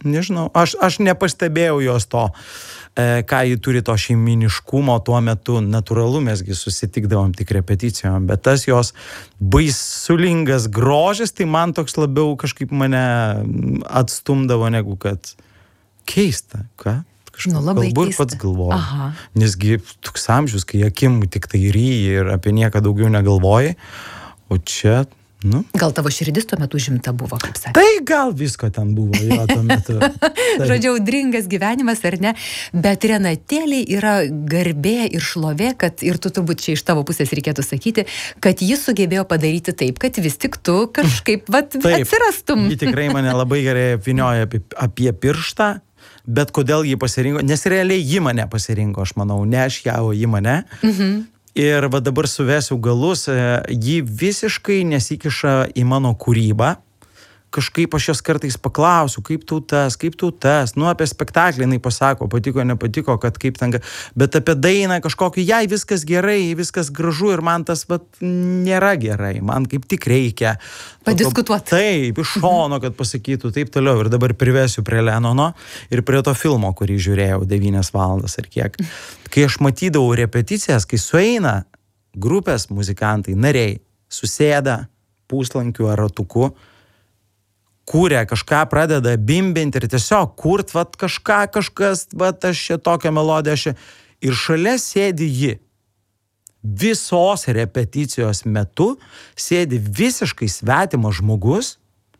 nežinau, aš nepastebėjau jos to, ką ji turi to šeiminiškumo tuo metu, natūralu, mesgi susitikdavom tik repeticijom, bet tas jos baisulingas grožis, tai man toks labiau kažkaip mane atstumdavo, negu kad keista, ką? Galbūt pats galvoju. Nesgi toks amžius, kai akim tik tai ryji ir apie nieką daugiau negalvoji, o čia... Gal tavo širdis tuo metu žimta buvo, kaip sakė? Tai gal visko ten buvo, jo, tuo metu. Žodžiu, audringas gyvenimas, ar ne? Bet Renatėlei yra garbė ir šlovė, kad, ir tu turbūt čia iš tavo pusės reikėtų sakyti, kad jis sugebėjo padaryti taip, kad vis tik tu kažkaip atsirastum. Ji tikrai mane labai gerai apvinioja apie pirštą, bet kodėl jį pasirinko, nes realiai ji mane pasirinko, aš manau, ne aš ją, o ji mane. Ir va dabar suvesiu galus, ji visiškai nesikiša į mano kūrybą. Kažkaip aš jos kartais paklausiu, kaip tau tas, apie spektaklį jinai pasako, patiko, nepatiko, kad kaip ten, bet apie dainą kažkokį, jai viskas gerai, viskas gražu ir man tas nėra gerai, man kaip tik reikia. Padiskutuoti. Taip, iš šono, kad pasakytų, taip toliau. Ir dabar privesiu prie Lenono ir prie to filmo, kurį žiūrėjau 9 valandas ar kiek. Kai aš matydavau repeticijas, kai sueina grupės muzikantai, nariai, susėda puslankiu ar ratuku, kūrė, kažką pradeda bimbinti ir tiesiog kurt, kažkas, aš čia tokią melodiją, ir šalia sėdi ji. Visos repeticijos metu sėdi visiškai svetimas žmogus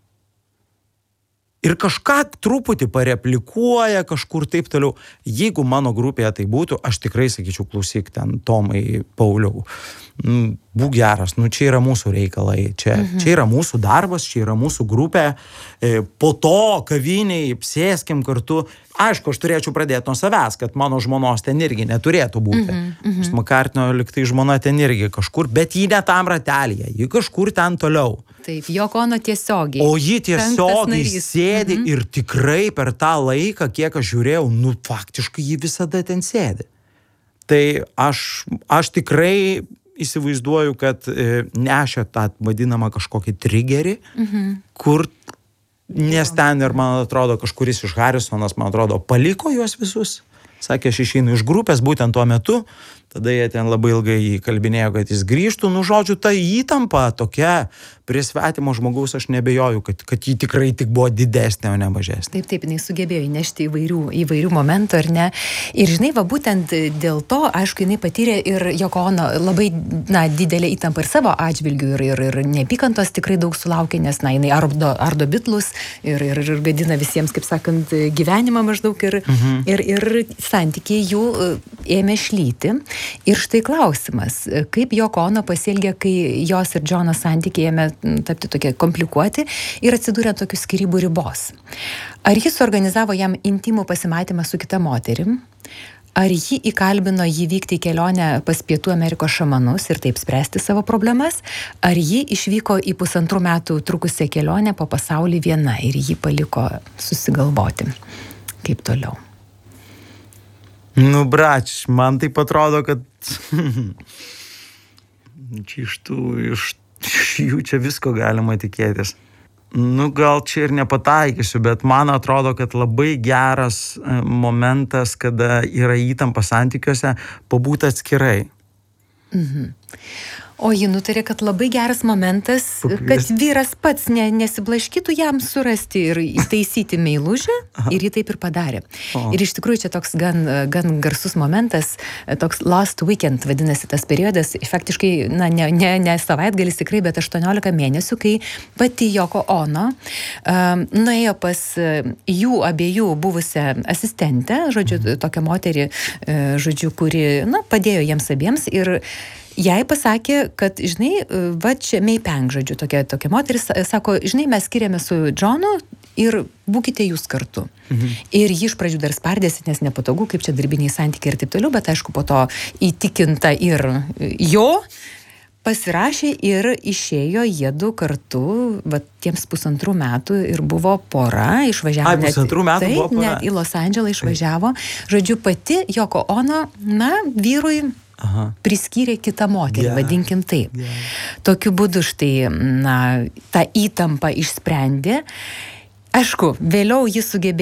ir kažką truputį pareplikuoja, kažkur taip toliau. Jeigu mano grupėje tai būtų, aš tikrai sakyčiau, klausyk ten, Tomai, Pauliau, būk geras, čia yra mūsų reikalai, čia yra mūsų darbas, čia yra mūsų grupė, po to kaviniai, sėskim kartu. Aišku, aš turėčiau pradėti nuo savęs, kad mano žmonos ten irgi neturėtų būti. Makartnio liktai žmona ten irgi kažkur, bet ji ne tam ratelyje, ji kažkur ten toliau. Taip, Yoko Ono tiesiogiai. O ji tiesiogiai sėdi ir tikrai per tą laiką, kiek aš žiūrėjau, faktiškai ji visada ten sėdi. Tai aš tikrai įsivaizduoju, kad nešė tą vadinamą kažkokį trigerį, kur, nes ten ir, man atrodo, kažkuris iš Harrisonas, man atrodo, paliko juos visus. Sakė, aš išeinu iš grupės būtent tuo metu, tada jie ten labai ilgai jį kalbinėjo, kad jis grįžtų. Žodžiu, ta įtampa tokia prie svetimo žmogaus, aš nebejoju, kad jį tikrai tik buvo didesnė, o ne mažesnė. Taip, jinai sugebėjo įnešti įvairių momentų, ar ne? Ir žinai, būtent dėl to, aišku, jinai patyrė ir Yoko Ono labai, didelę įtampą ir savo atžvilgių, ir neapykantos tikrai daug sulaukė, nes, jinai ardo Beatlus ir gadina visiems, kaip sakant, gyvenimą maždaug ir santykiai jų ėmė šlyti. Ir štai klausimas, kaip Yoko Ono pasielgė, kai jos ir Džono santykiai ėmė tapti tokie komplikuoti ir atsidūrė tokių skyrybų ribos. Ar jis organizavo jam intimų pasimatymą su kita moterim? Ar ji įkalbino jį vykti į kelionę pas Pietų Amerikos šamanus ir taip spręsti savo problemas? Ar ji išvyko į 1,5 metų trukusią kelionę po pasaulį viena ir jį paliko susigalvoti? Kaip toliau? Brač, man taip atrodo, kad iš jų čia visko galima tikėtis. Gal čia ir nepataikysiu, bet man atrodo, kad labai geras momentas, kada yra įtampa santykiuose, pabūti atskirai. O ji nutarė, kad labai geras momentas, kad vyras pats nesiblaškytų jam surasti ir įtaisyti meilužę, ir ji taip ir padarė. Ir iš tikrųjų čia toks gan garsus momentas, toks last weekend vadinasi tas periodas, faktiškai, ne savaitgalis tikrai, bet 18 mėnesių, kai pati Yoko Ono nuėjo pas jų abiejų buvusią asistentę, žodžiu, tokią moterį, žodžiu, kuri, padėjo jiems abiems ir jai pasakė, kad, žinai, čia May Pang, žodžiu, tokia moteris, sako, žinai, mes skiriame su Džonu ir būkite jūs kartu. Ir ji iš pradžių dar spardėsi, nes nepatogu, kaip čia darbiniai santykiai ir taip toliau, bet aišku, po to įtikinta ir jo pasirašė ir išėjo jiedu kartu, tiems 1,5 metų ir buvo pora, išvažiavo 1,5 metų buvo pora. Net į Los Andželą išvažiavo. Žodžiu, pati Yoko Ono, vyrui priskyrė kitą moterį, vadinkim taip. Tokiu būdu štai, tą įtampą išsprendė. Aišku, vėliau jis sugebėjo